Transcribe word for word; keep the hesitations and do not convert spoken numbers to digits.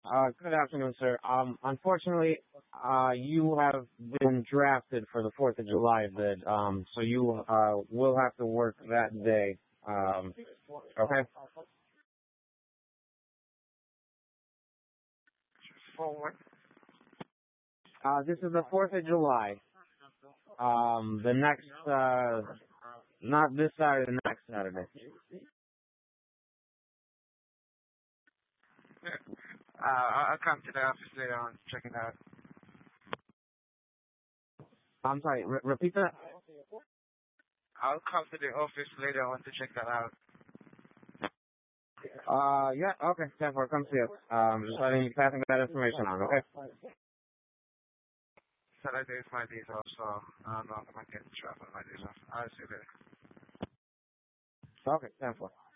Uh, good afternoon, sir. Um, unfortunately, uh, you have been drafted for the Fourth of July bid. Um, so you uh will have to work that day. Um, okay. Forward. Uh, this is the Fourth of July. Um, the next, uh, not this Saturday, the next Saturday. Yeah. Uh, I'll I'll come to the office later on to check it out. I'm sorry. Re- repeat that. I'll come to the office later on to check that out. Uh, yeah. Okay. ten four. Come see us. Um, just letting you passing that information on. Okay. Saturday is my days off, so I'm not gonna get in trouble on my days off. I'll see you later. Okay. ten four.